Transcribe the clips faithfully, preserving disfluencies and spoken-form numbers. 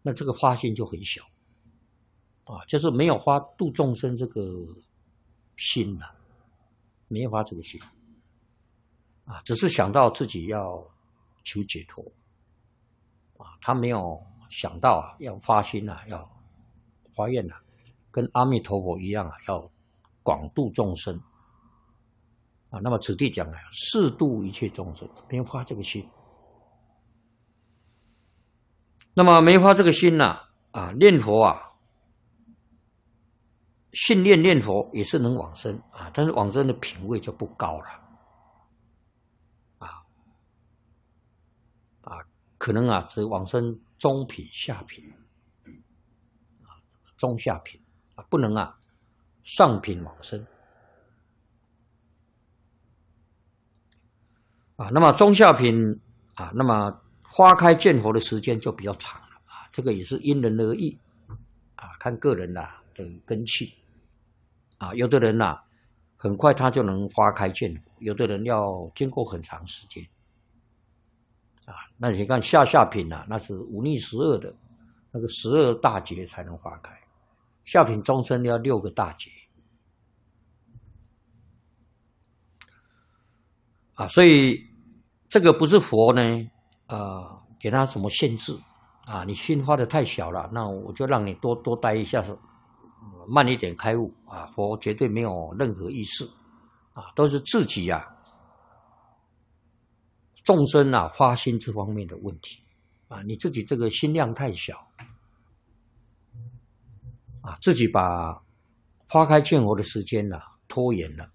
那这个发心就很小啊，就是没有发度众生这个心了、啊，没有发这个心啊，只是想到自己要求解脱啊，他没有想到啊，要发心啊，要发愿啊，跟阿弥陀佛一样啊，要广度众生啊。那么此地讲啊，誓度一切众生，没有发这个心。那么没发这个心呢、啊，啊，念佛啊，信念念佛也是能往生啊，但是往生的品位就不高了，啊啊，可能啊只往生中品下品，啊中下品啊，不能啊上品往生啊。那么中下品啊，那么花开见佛的时间就比较长了啊，这个也是因人而异啊，看个人啊的根器啊，有的人呐、啊、很快他就能花开见佛，有的人要经过很长时间啊。那你看下下品啊，那是五逆十二的那个十二大劫才能花开，下品终身要六个大劫啊，所以这个不是佛呢。呃，给他什么限制啊？你心发的太小了，那我就让你多多待一下，慢一点开悟啊！佛绝对没有任何意思啊，都是自己啊，众生啊发心这方面的问题啊，你自己这个心量太小啊，自己把花开见佛的时间呢、啊、拖延了，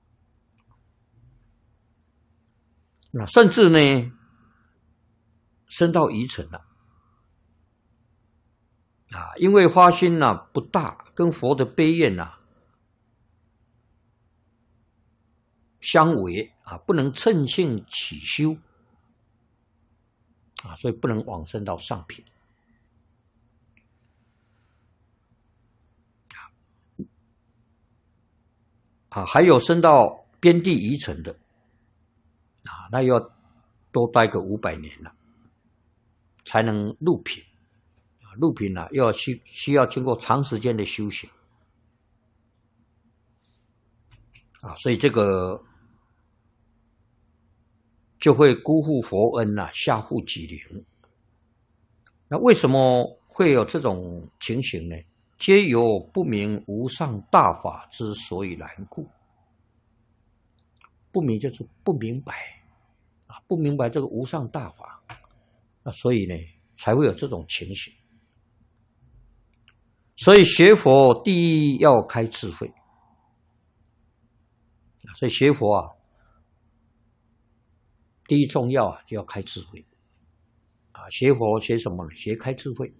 那甚至呢。升到愚蠢了啊！因为发心呢、啊、不大，跟佛的悲愿啊相违啊，不能乘性起修啊，所以不能往生到上品啊。还有升到边地愚蠢的啊，那要多待个五百年了。才能入品，入品呢、啊，要需需要经过长时间的修行啊，所以这个就会辜负佛恩啊，下护己灵。那为什么会有这种情形呢？皆由不明无上大法之所以然故。不明就是不明白啊，不明白这个无上大法。那所以呢，才会有这种情形。所以学佛第一要开智慧，所以学佛啊，第一重要啊就要开智慧啊。学佛学什么呢？学开智慧。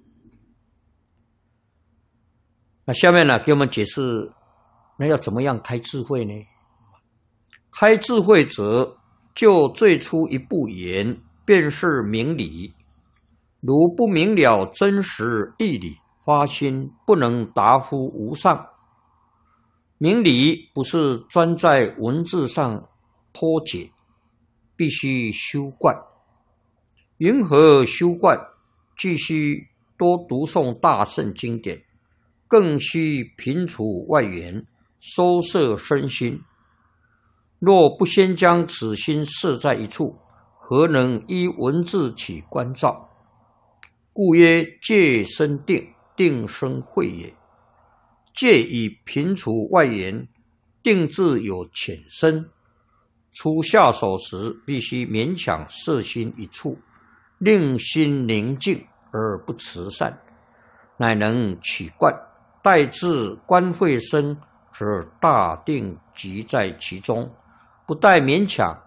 那下面呢，给我们解释，那要怎么样开智慧呢？开智慧者，就最初一步言，便是明理。如不明了真实义理，发心不能达乎无上。明理不是专在文字上脱解，必须修观。云何修观？既须多读诵大圣经典，更须平除外缘，收摄身心。若不先将此心摄在一处，何能依文字起观照？故曰戒生定，定生慧也。戒以平除外缘，定自有浅深。初下手时，必须勉强摄心一处，令心宁静而不持散，乃能起观。待至观慧生，则大定即在其中，不待勉强。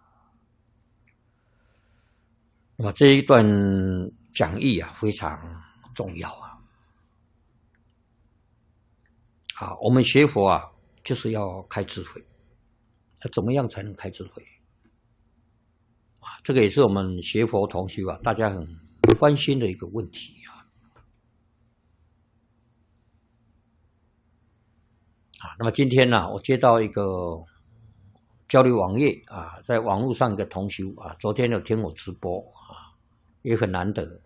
那么这一段讲义啊，非常重要啊！啊，我们学佛啊，就是要开智慧。那怎么样才能开智慧？啊，这个也是我们学佛同修啊，大家很关心的一个问题啊。啊，那么今天呢、啊，我接到一个交流网页啊，在网络上一个同修啊，昨天有听我直播啊，也很难得。